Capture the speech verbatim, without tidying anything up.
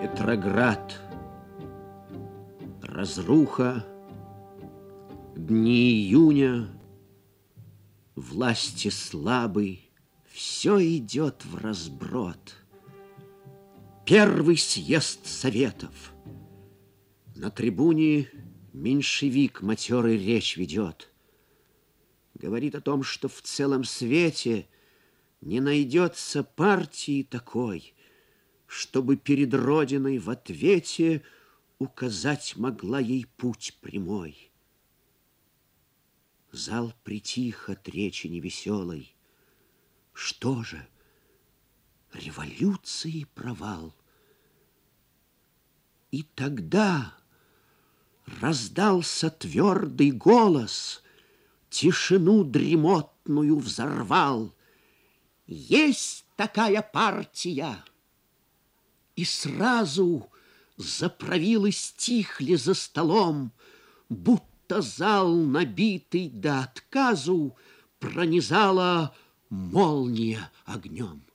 Петроград. Разруха, дни июня, власти слабой, все идет вразброд. Первый съезд советов. На трибуне меньшевик матерый речь ведет. Говорит о том, что в целом свете не найдется партии такой, чтобы перед Родиной в ответе указать могла ей путь прямой. Зал притих от речи невеселой. Что же, революции провал? И тогда раздался твердый голос, тишину дремотную взорвал. Есть такая партия! И сразу заправилы стихли за столом, будто зал, набитый до отказу, пронизала молния огнем.